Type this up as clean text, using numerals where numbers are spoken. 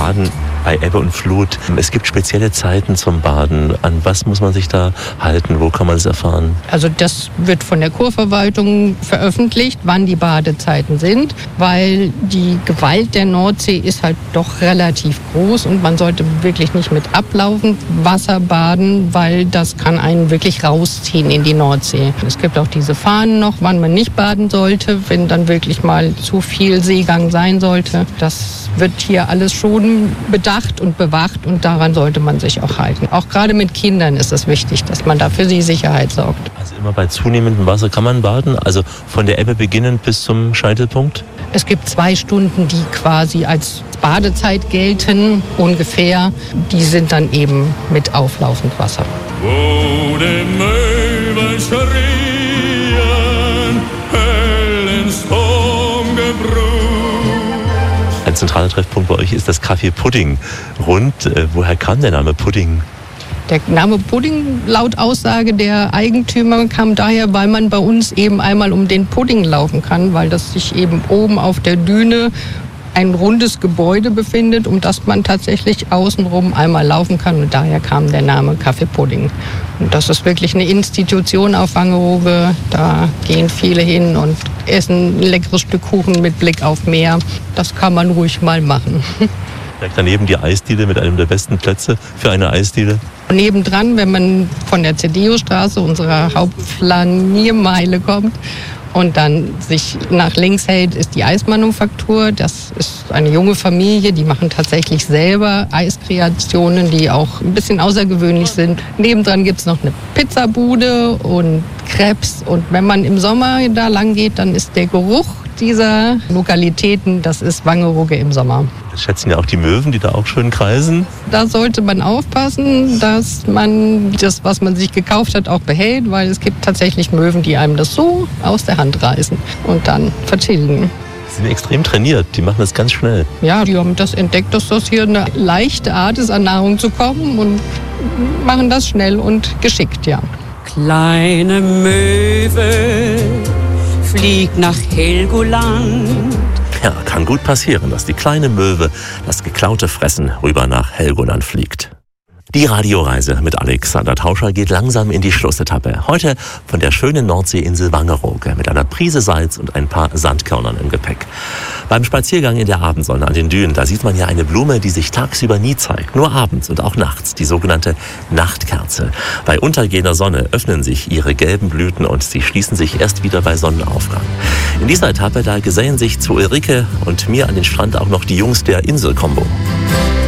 Baden bei Ebbe und Flut. Es gibt spezielle Zeiten zum Baden. An was muss man sich da halten? Wo kann man es erfahren? Also das wird von der Kurverwaltung veröffentlicht, wann die Badezeiten sind, weil die Gewalt der Nordsee ist halt doch relativ groß und man sollte wirklich nicht mit ablaufend Wasser baden, weil das kann einen wirklich rausziehen in die Nordsee. Es gibt auch diese Fahnen noch, wann man nicht baden sollte, wenn dann wirklich mal zu viel Seegang sein sollte. Das wird hier alles schon bedacht und bewacht und daran sollte man sich auch halten. Auch gerade mit Kindern ist es wichtig, dass man da für sie Sicherheit sorgt. Also immer bei zunehmendem Wasser kann man baden? Also von der Ebbe beginnend bis zum Scheitelpunkt? Es gibt 2 Stunden, die quasi als Badezeit gelten, ungefähr. Die sind dann eben mit auflaufend Wasser. Wo die Möwen schrien, hell in Sturm gebrüht. Ein zentraler Treffpunkt bei euch ist das Café Pudding rund. Woher kam der Name Pudding? Der Name Pudding, laut Aussage der Eigentümer, kam daher, weil man bei uns eben einmal um den Pudding laufen kann, weil das sich eben oben auf der Düne ein rundes Gebäude befindet, um das man tatsächlich außenrum einmal laufen kann. Und daher kam der Name Café Pudding. Und das ist wirklich eine Institution auf Wangerooge. Da gehen viele hin und essen ein leckeres Stück Kuchen mit Blick auf Meer. Das kann man ruhig mal machen. Direkt daneben die Eisdiele mit einem der besten Plätze für eine Eisdiele. Und nebendran, wenn man von der Cedeo-Straße, unserer Hauptflaniermeile, kommt und dann sich nach links hält, ist die Eismanufaktur. Das ist eine junge Familie, die machen tatsächlich selber Eiskreationen, die auch ein bisschen außergewöhnlich sind. Nebendran gibt es noch eine Pizzabude und Crepes. Und wenn man im Sommer da lang geht, dann ist der Geruch dieser Lokalitäten, das ist Wangerooge im Sommer. Das schätzen ja auch die Möwen, die da auch schön kreisen. Da sollte man aufpassen, dass man das, was man sich gekauft hat, auch behält, weil es gibt tatsächlich Möwen, die einem das so aus der Hand reißen und dann vertilgen. Die sind extrem trainiert, die machen das ganz schnell. Ja, die haben das entdeckt, dass das hier eine leichte Art ist, an Nahrung zu kommen und machen das schnell und geschickt, ja. Kleine Möwe fliegt nach Helgoland. Ja, kann gut passieren, dass die kleine Möwe das geklaute Fressen rüber nach Helgoland fliegt. Die Radioreise mit Alexander Tauscher geht langsam in die Schlussetappe. Heute von der schönen Nordseeinsel Wangerooge mit einer Prise Salz und ein paar Sandkörnern im Gepäck. Beim Spaziergang in der Abendsonne an den Dünen, da sieht man ja eine Blume, die sich tagsüber nie zeigt, nur abends und auch nachts, die sogenannte Nachtkerze. Bei untergehender Sonne öffnen sich ihre gelben Blüten und sie schließen sich erst wieder bei Sonnenaufgang. In dieser Etappe, da gesellen sich zu Ulrike und mir an den Strand auch noch die Jungs der Insel-Kombo.